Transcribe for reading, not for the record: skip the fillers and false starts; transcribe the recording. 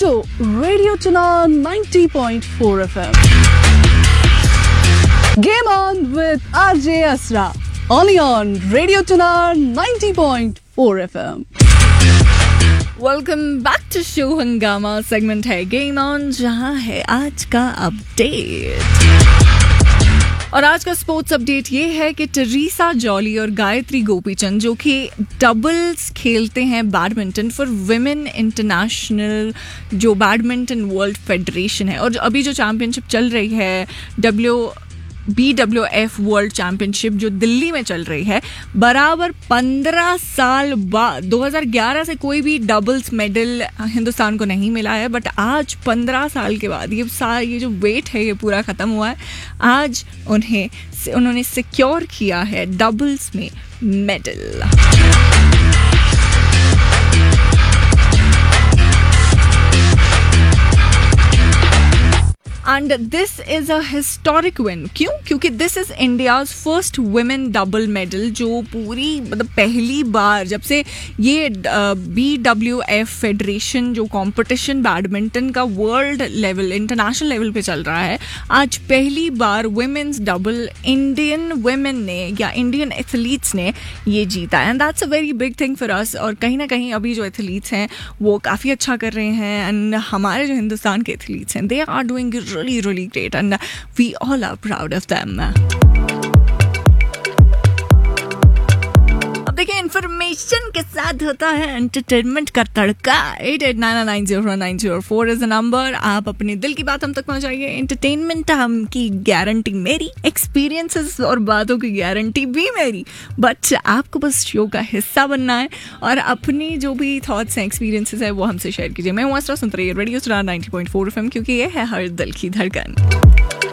Radio Chennai 90.4 FM. Game on with RJ Asra. Only on Radio Chennai 90.4 FM. Welcome back to show हंगामा. Segment है game on, जहां है आज का update. और आज का स्पोर्ट्स अपडेट ये है कि टरीसा जॉली और गायत्री गोपीचंद, जो कि डबल्स खेलते हैं बैडमिंटन फॉर विमेन इंटरनेशनल, जो बैडमिंटन वर्ल्ड फेडरेशन है, और अभी जो चैंपियनशिप चल रही है BWF वर्ल्ड चैंपियनशिप जो दिल्ली में चल रही है, बराबर 15 साल बाद 2011 से कोई भी डबल्स मेडल हिंदुस्तान को नहीं मिला है. बट आज 15 साल के बाद ये जो वेट है ये पूरा ख़त्म हुआ है. आज उन्होंने सिक्योर किया है डबल्स में medal. And this is a historic win. क्यों? क्योंकि this is India's first women double medal, जो पूरी मतलब पहली बार जब से ये BWF फेडरेशन जो कंपटीशन बैडमिंटन का वर्ल्ड लेवल इंटरनेशनल लेवल पे चल रहा है, आज पहली बार वुमेन्स डबल इंडियन वुमेन ने या इंडियन एथलीट्स ने ये जीता. And that's a very big thing for us. और कहीं ना कहीं अभी जो एथलीट्स हैं वो काफ़ी अच्छा कर रहे हैं. एंड हमारे जो हिंदुस्तान के एथलीट्स हैं, they are doing really great and we all are proud of them. अब देखिए, इंफॉर्मेशन के साथ होता है एंटरटेनमेंट का तड़का. 88990904 इज द नंबर. आप अपने दिल की बात हम तक पहुंचाइए. एंटरटेनमेंट हम की गारंटी मेरी, एक्सपीरियंसेस और बातों की गारंटी भी मेरी. बट आपको बस शो का हिस्सा बनना है और अपनी जो भी थॉट्स हैं, एक्सपीरियंसेस है, वो हमसे शेयर कीजिए. मैं हूं असरा, सुनते रहिए रेडियो चेन्नई 90.4 FM, क्योंकि ये है हर दिल की धड़कन.